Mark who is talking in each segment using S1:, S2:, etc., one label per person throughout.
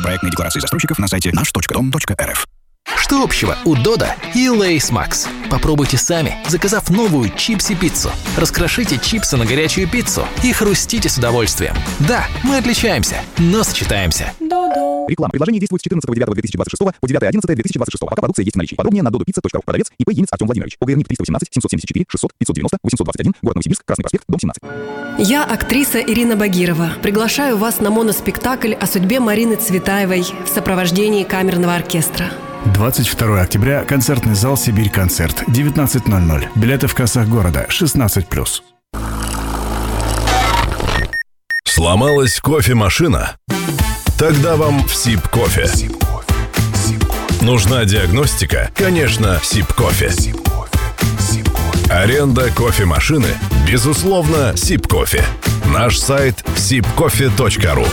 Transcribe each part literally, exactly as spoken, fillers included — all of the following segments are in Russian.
S1: Проектные декларации застройщиков на сайте наш точка дом точка эр эф.
S2: Что общего у Додо и Лейс Макс? Попробуйте сами, заказав новую чипси-пиццу. Раскрошите чипсы на горячую пиццу и хрустите с удовольствием. Да, мы отличаемся, но сочетаемся.
S3: Додо.
S4: Реклама. Предложение действует с четырнадцатого девятого две тысячи двадцать шестого по девятое одиннадцатое две тысячи двадцать шестого. Пока продукция есть в наличии. Подробнее на додопицца точка ру. Продавец ИП Ениц Артем Владимирович. ОГРНИК триста восемнадцать семьсот семьдесят четыре шестьсот пятьсот девяносто восемьсот двадцать один. Город Новосибирск. Красный проспект. Дом семнадцать.
S5: Я актриса Ирина Багирова. Приглашаю вас на моноспектакль о судьбе Марины Цветаевой в сопровождении камерного оркестра.
S6: двадцать второго октября. Концертный зал «Сибирь-концерт». девятнадцать ноль ноль. Билеты в кассах города. шестнадцать плюс.
S7: Сломалась кофемашина? Тогда вам в Сиб-кофе. Нужна диагностика? Конечно, Сиб-кофе. Аренда кофемашины? Безусловно, Сиб-кофе. Наш сайт сибкофе точка ру.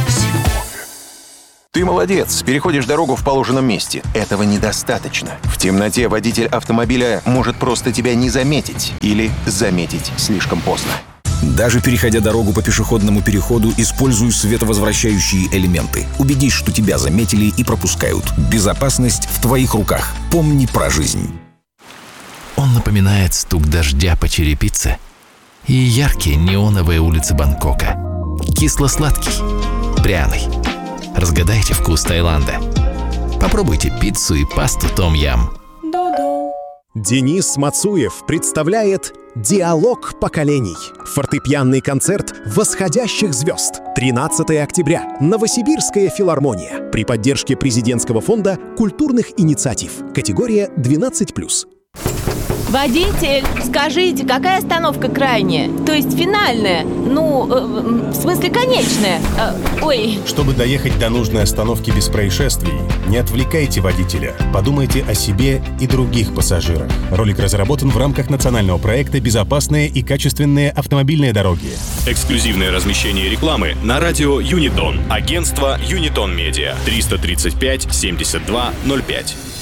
S8: Ты молодец, переходишь дорогу в положенном месте. Этого недостаточно. В темноте водитель автомобиля может просто тебя не заметить или заметить слишком поздно.
S1: Даже переходя дорогу по пешеходному переходу, используй световозвращающие элементы. Убедись, что тебя заметили и пропускают. Безопасность в твоих руках. Помни про жизнь.
S2: Он напоминает стук дождя по черепице и яркие неоновые улицы Бангкока. Кисло-сладкий, пряный. Разгадайте вкус Таиланда. Попробуйте пиццу и пасту том-ям.
S3: Додо.
S9: Денис Мацуев представляет «Диалог поколений». Фортепианный концерт восходящих звезд. тринадцатого октября. Новосибирская филармония. При поддержке Президентского фонда культурных инициатив. Категория двенадцать плюс.
S10: Водитель, скажите, какая остановка крайняя? То есть финальная? Ну, э, в смысле конечная? Э, ой.
S11: Чтобы доехать до нужной остановки без происшествий, не отвлекайте водителя. Подумайте о себе и других пассажирах. Ролик разработан в рамках национального проекта «Безопасные и качественные автомобильные дороги».
S12: Эксклюзивное размещение рекламы на радио Юнитон. Агентство Юнитон Медиа. триста тридцать пять семьдесят два ноль пять.